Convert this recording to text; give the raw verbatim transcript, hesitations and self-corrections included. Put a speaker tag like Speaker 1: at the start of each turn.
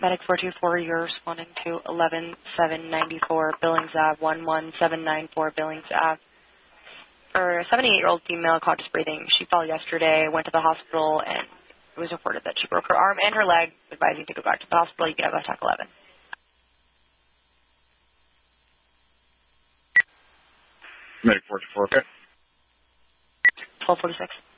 Speaker 1: Medic four two four, you're responding to eleven seven ninety-four Billings Ave, one one seven nine four Billings Ave. For a seventy-eight-year-old female conscious breathing, she fell yesterday, went to the hospital, and it was reported that she broke her arm and her leg, advising to go back to the hospital. You can have a TAC eleven.
Speaker 2: Medic four two four, okay.
Speaker 1: twelve forty-six.